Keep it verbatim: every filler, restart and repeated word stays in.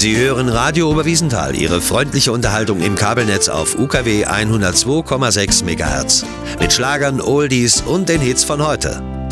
Sie hören Radio Oberwiesenthal, Ihre freundliche Unterhaltung im Kabelnetz auf U K W hundertzwei Komma sechs Megahertz. Mit Schlagern, Oldies und den Hits von heute.